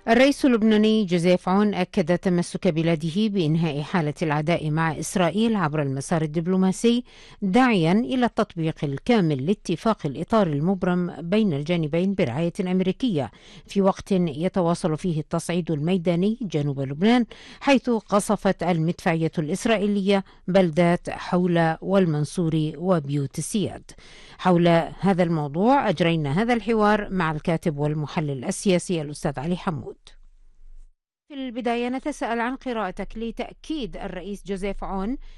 الرئيس اللبناني جوزيف عون أكد تمسك بلاده بإنهاء حالة العداء مع إسرائيل عبر المسار الدبلوماسي، داعيا إلى التطبيق الكامل لاتفاق الإطار المبرم بين الجانبين برعاية أمريكية، في وقت يتواصل فيه التصعيد الميداني جنوب لبنان، حيث قصفت المدفعية الإسرائيلية بلدات حول والمنصوري وبيوت السياد. حول هذا الموضوع أجرينا هذا الحوار مع الكاتب والمحلل السياسي الأستاذ علي حمود. في البداية نتساءل عن قراءتك لتأكيد الرئيس جوزيف عون